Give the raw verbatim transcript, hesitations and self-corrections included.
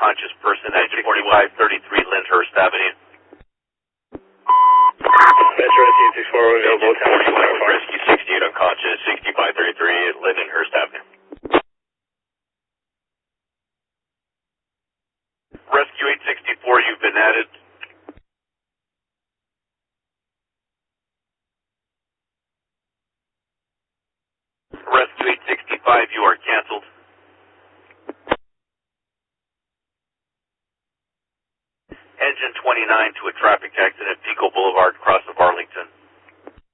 unconscious person at sixty-five thirty-three Lyndhurst Avenue. Metro Rescue six four one, available ten forty-one with Rescue sixty-eight unconscious, sixty-five thirty-three at Lyndhurst Avenue. Rescue eight sixty-four, you've been added. Rescue eight sixty-five, you are canceled. Engine twenty-nine to a traffic accident, Pico Boulevard, across of Arlington.